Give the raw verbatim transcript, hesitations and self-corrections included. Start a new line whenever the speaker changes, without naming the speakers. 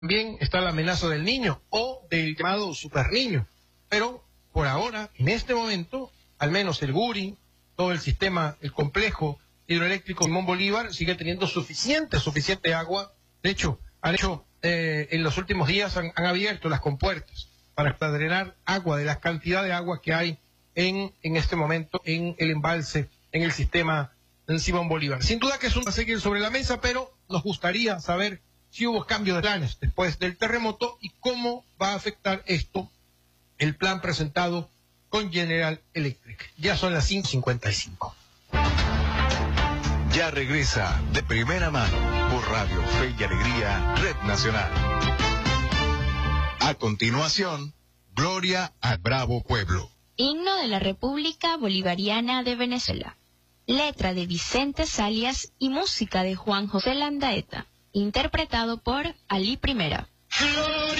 también está la amenaza del Niño o del llamado Super Niño. Pero por ahora, en este momento, al menos el Guri, todo el sistema, el complejo hidroeléctrico Simón Bolívar sigue teniendo suficiente, suficiente agua. De hecho, han hecho, eh, en los últimos días han, han abierto las compuertas para drenar agua de la cantidad de agua que hay en, en este momento en el embalse, en el sistema en Simón Bolívar. Sin duda que es un tema a seguir sobre la mesa, pero nos gustaría saber si hubo cambio de planes después del terremoto y cómo va a afectar esto el plan presentado con General Electric. Ya son las cinco cincuenta y cinco.
Ya regresa de primera mano por Radio Fe y Alegría, Red Nacional. A continuación, Gloria al Bravo Pueblo.
Himno de la República Bolivariana de Venezuela. Letra de Vicente Salias y música de Juan José Landaeta. Interpretado por Ali Primera.